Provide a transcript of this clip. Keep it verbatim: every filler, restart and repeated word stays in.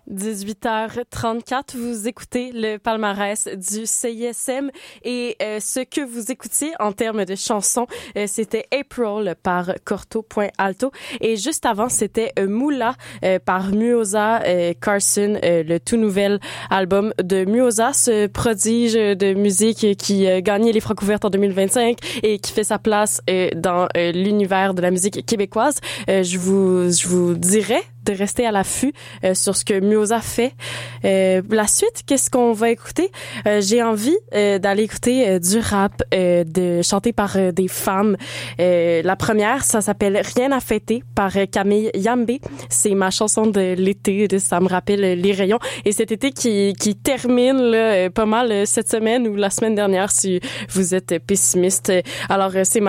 dix-huit heures trente-quatre, vous écoutez le palmarès du C I S M et euh, ce que vous écoutiez en termes de chansons, euh, c'était April par Corto Point Alto et juste avant, c'était euh, Moula euh, par Muoza euh, Carson, euh, le tout nouvel album de Muoza, ce prodige de musique qui a euh, gagné les Francouvertes en deux mille vingt-cinq et qui fait sa place euh, dans euh, l'univers de la musique québécoise. Euh, je vous je vous dirais de rester à l'affût euh, sur ce que Muoza fait. Euh, la suite, qu'est-ce qu'on va écouter? Euh, j'ai envie euh, d'aller écouter euh, du rap euh, de chanté par euh, des femmes. Euh, la première, ça s'appelle Rien à fêter par euh, Camille Yambé. C'est ma chanson de l'été. Ça me rappelle euh, les rayons. Et cet été qui, qui termine là, euh, pas mal euh, cette semaine ou la semaine dernière si vous êtes pessimiste. Alors, euh, c'est ma